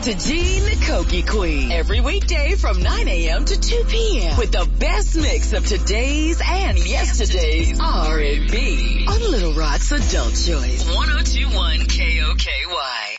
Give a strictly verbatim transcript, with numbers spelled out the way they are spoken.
to Gene the Koki Queen every weekday from nine a.m. to two p.m. with the best mix of today's and yesterday's R and B on Little Rock's Adult Choice. one oh two point one K O K Y.